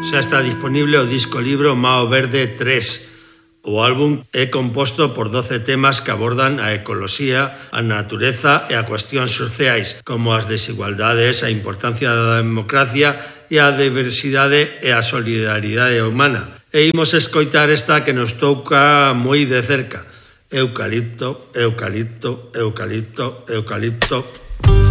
Xa está disponible o disco libro Mao Verde 3. O álbum é composto por 12 temas que abordan a ecoloxía, a natureza e a cuestións sociais, como as desigualdades, a importancia da democracia e a diversidade e a solidaridade humana. E imos escoitar esta que nos touca moi de cerca. Eucalipto, eucalipto, eucalipto, eucalipto.